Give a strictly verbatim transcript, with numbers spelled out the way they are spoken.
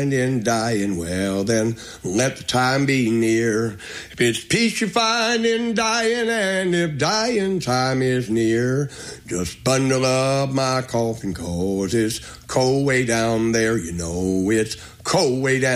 in dying, well then let the time be near. If it's peace you find in dying, and if dying time is near, just bundle up my coffin, cause it's cold way down there, you know it's cold way down